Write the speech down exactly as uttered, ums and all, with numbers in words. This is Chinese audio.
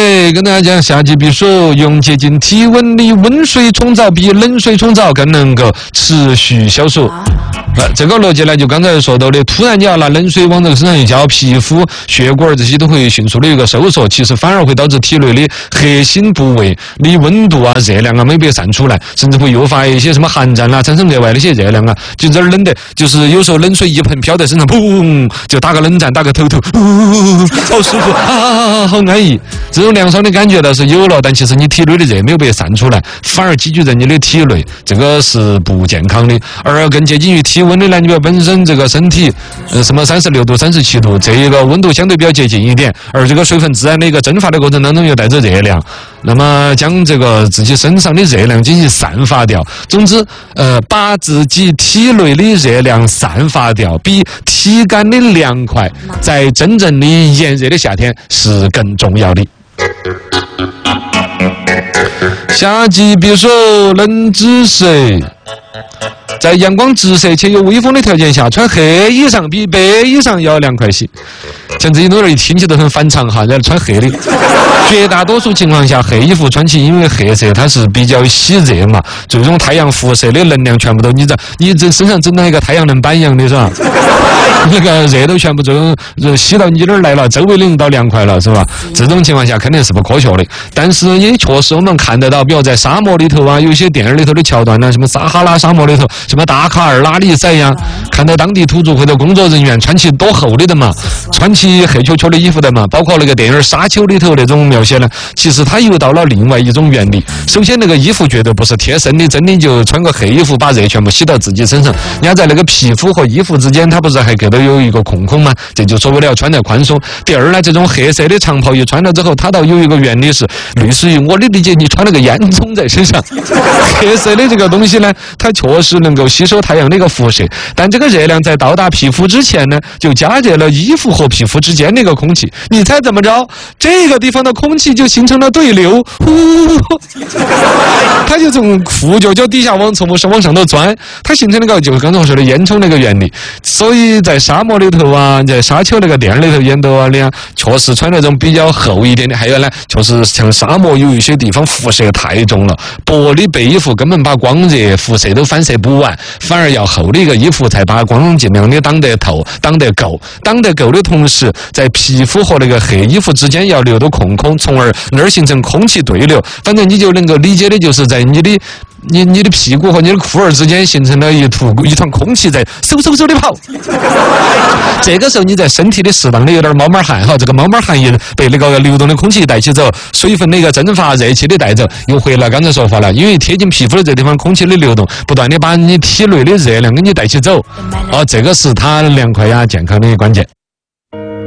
来跟大家讲，夏季避暑用接近体温的温水冲澡比冷水冲澡更能够持续消暑。呃，这个逻辑呢，就刚才说到的，突然你要拿冷水往这个身上一浇，皮肤、血管这些都会迅速的一个收缩，其实反而会导致体内的核心部位的温度啊、热量啊没被散出来，甚至会诱发一些什么寒战啊，产生额外的一些热量啊，就这儿冷的，就是有时候冷水一盆飘在身上，砰，就打个冷战，打个头头，呜，好舒服啊，好安逸。这种凉爽的感觉倒是有了，但其实你体内的热没有被散出来，反而积聚在你的体内，这个是不健康的。而更接近于体温的呢，你本身这个身体，呃，什么三十六度、三十七度，这一个温度相对比较接近一点，而这个水分自然的一个蒸发的过程当中又带着热量，那么将这个自己身上的热量进行散发掉。总之，呃，把自己体内的热量散发掉，比体感的凉快，在真正的炎热的夏天是更重要的。夏季避暑冷知识。在阳光直射且有微风的条件下，穿黑衣裳比白衣裳要凉快些。像这些东西一听起都很反常哈，要穿黑的。绝大多数情况下，黑衣服穿起，因为黑色它是比较吸热嘛，这种太阳辐射的能量全部都你这你这身上整到一个太阳能板一样的是吧？那个热都全部都吸到你那儿来了，周围的人都凉快了是吧？这种情况下肯定是不科学的。但是也确实我们看得到，比如在沙漠里头啊，有些电影里头的桥段呢，什么撒哈拉沙漠里头，什么达喀尔、拉力赛呀，看到当地土著或者工作人员穿起多厚的的嘛，穿起黑黢黢的衣服的嘛，包括那个电影《沙丘》里头那种描写呢，其实它又到了另外一种原理。首先，那个衣服绝对不是贴身的，真的就穿个黑衣服把热全部吸到自己身上。人家在那个皮肤和衣服之间，它不是还给都有一个空空吗？这就所谓的要穿得宽松。第二呢，这种黑色的长袍一穿了之后，它倒有一个原理是，类似于我的理解，你穿了个烟囱在身上，黑色的这个东西呢，它确实能够吸收太阳的一个辐射，但这个热量在到达皮肤之前呢，就加热了衣服和皮肤之间的一个空气。你猜怎么着？这个地方的空气就形成了对流，呼，它就从裤脚脚底下往从往上头钻，它形成了个就是刚才我说的烟囱那个原理。所以在沙漠里头啊，在沙丘那个电影里头演到的啊，确实穿那种比较厚一点的。还有呢，确实像沙漠有一些地方辐射太重了，薄的白衣服根本把光热辐射都反射不完，反而要厚的一个衣服才把光尽量的挡得透、挡得够。挡得够的同时，在皮肤和那个黑衣服之间要留到空空，从而那儿形成空气对流。反正你就能够理解的就是在你的你你的屁股和你的裤儿之间形成了一坨一团空气在嗖嗖嗖的跑。这个时候你在身体的适当的有点冒冒汗哈，这个冒冒汗也被那个流动的空气带起走，水分的一个蒸发、热气的带走，又回了刚才说法了。因为贴近皮肤的这地方空气的流动，不断的把你体内的热量给你带起走，啊，这个是它凉快呀、健康的关键。